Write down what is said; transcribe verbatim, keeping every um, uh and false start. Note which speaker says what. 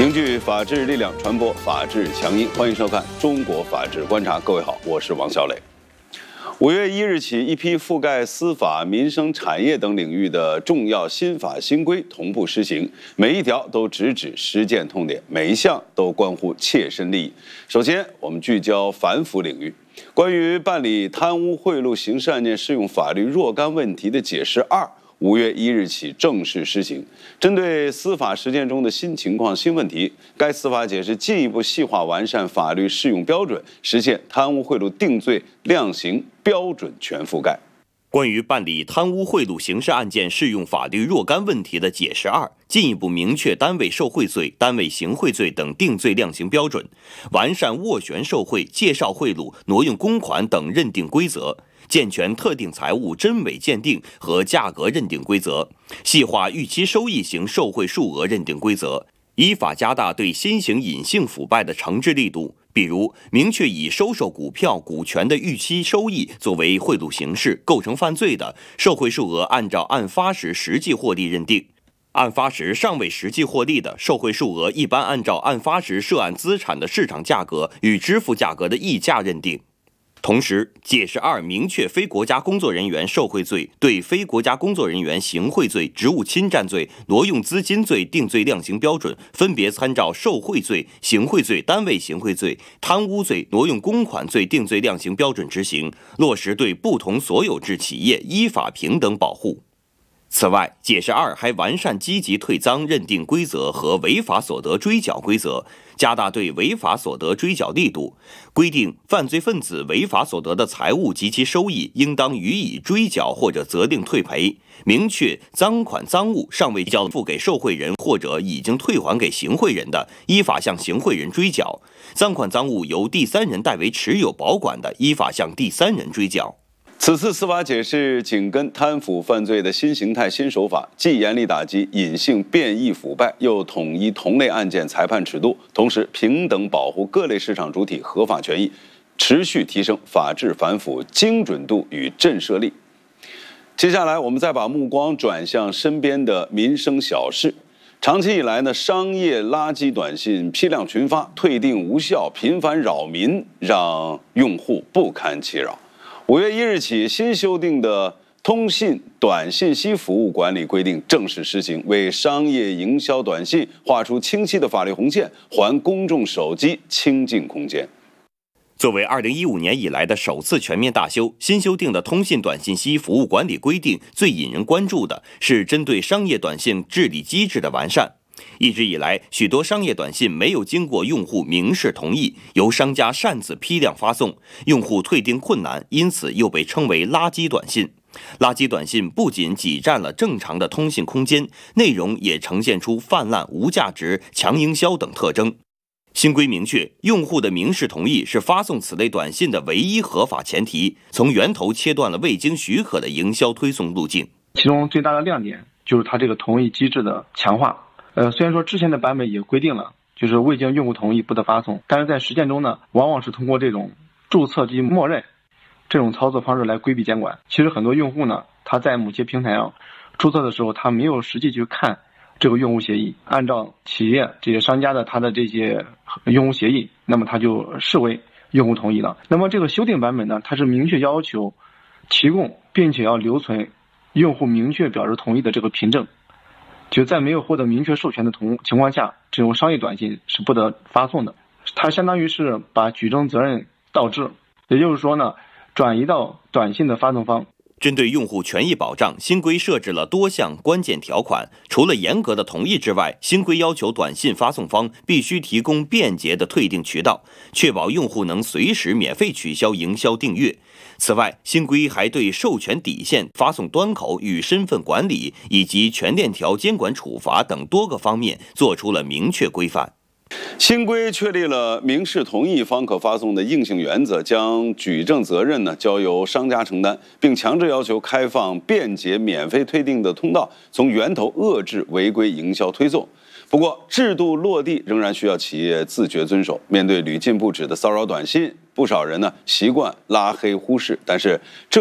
Speaker 1: 凝聚法治力量，传播法治强音。欢迎收看《中国法治观察》。各位好，我是王小磊。五月一日起，一批覆盖司法、民生、产业等领域的重要新法新规同步施行，每一条都直指实践痛点，每一项都关乎切身利益。首先，我们聚焦反腐领域，关于办理贪污贿赂刑事案件适用法律若干问题的解释二。五月一日起正式施行。针对司法实践中的新情况、新问题，该司法解释进一步细化完善法律适用标准，实现贪污贿赂定罪量刑标准全覆盖。
Speaker 2: 关于办理贪污贿赂刑事案件适用法律若干问题的解释二，进一步明确单位受贿罪、单位行贿罪等定罪量刑标准，完善斡旋受贿、介绍贿赂、挪用公款等认定规则，健全特定财物真伪鉴定和价格认定规则，细化预期收益型受贿数额认定规则，依法加大对新型隐性腐败的惩治力度。比如，明确以收受股票、股权的预期收益作为贿赂形式，构成犯罪的，受贿数额按照案发时实际获利认定；案发时尚未实际获利的，受贿数额一般按照案发时涉案资产的市场价格与支付价格的溢价认定。同时，解释二明确非国家工作人员受贿罪、对非国家工作人员行贿罪、职务侵占罪、挪用资金罪定罪量刑标准，分别参照受贿罪、行贿罪、单位行贿罪、贪污罪、挪用公款罪定罪量刑标准执行，落实对不同所有制企业依法平等保护。此外，解释二还完善积极退赃认定规则和违法所得追缴规则，加大对违法所得追缴力度，规定犯罪分子违法所得的财物及其收益应当予以追缴或者责令退赔，明确赃款赃物尚未交付给受贿人或者已经退还给行贿人的，依法向行贿人追缴；赃款赃物由第三人代为持有保管的，依法向第三人追缴。
Speaker 1: 此次司法解释紧跟贪腐犯罪的新形态新手法，既严厉打击隐性变异腐败，又统一同类案件裁判尺度，同时平等保护各类市场主体合法权益，持续提升法治反腐精准度与震慑力。接下来，我们再把目光转向身边的民生小事。长期以来呢，商业垃圾短信批量群发，退订无效，频繁扰民，让用户不堪其扰。五月一日起，新修订的通信短信息服务管理规定正式施行，为商业营销短信画出清晰的法律红线，还公众手机清净空间。
Speaker 2: 作为二零一五年以来的首次全面大修，新修订的通信短信息服务管理规定最引人关注的是针对商业短信治理机制的完善。一直以来，许多商业短信没有经过用户明示同意，由商家擅自批量发送，用户退订困难，因此又被称为垃圾短信。垃圾短信不仅挤占了正常的通信空间，内容也呈现出泛滥、无价值、强营销等特征。新规明确，用户的明示同意是发送此类短信的唯一合法前提，从源头切断了未经许可的营销推送路径。
Speaker 3: 其中最大的亮点就是它这个同意机制的强化。呃，虽然说之前的版本也规定了，就是未经用户同意不得发送，但是在实践中呢，往往是通过这种注册及默认这种操作方式来规避监管。其实很多用户呢，他在某些平台上注册的时候，他没有实际去看这个用户协议，按照企业这些商家的他的这些用户协议，那么他就视为用户同意了。那么这个修订版本呢，它是明确要求提供并且要留存用户明确表示同意的这个凭证。就在没有获得明确授权的同情况下，这种商业短信是不得发送的。它相当于是把举证责任倒置，也就是说呢，转移到短信的发送方。
Speaker 2: 针对用户权益保障，新规设置了多项关键条款。除了严格的同意之外，新规要求短信发送方必须提供便捷的退订渠道，确保用户能随时免费取消营销订阅。此外，新规还对授权底线、发送端口与身份管理以及全链条监管处罚等多个方面做出了明确规范。
Speaker 1: 新规确立了明示同意方可发送的硬性原则，将举证责任呢交由商家承担，并强制要求开放便捷免费退订的通道，从源头遏制违规营销推送。不过，制度落地仍然需要企业自觉遵守。面对屡禁不止的骚扰短信，不少人呢习惯拉黑忽视，但是这